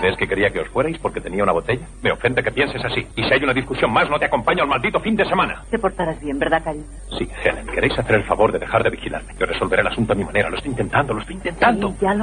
¿Crees que quería que os fuerais porque tenía una botella? Me ofende que pienses así. Y si hay una discusión más, no te acompaño al maldito fin de semana. Te portarás bien, ¿verdad, cariño? Sí, Helen, ¿queréis hacer el favor de dejar de vigilarme? Yo resolveré el asunto a mi manera. Lo estoy intentando. Sí, ya lo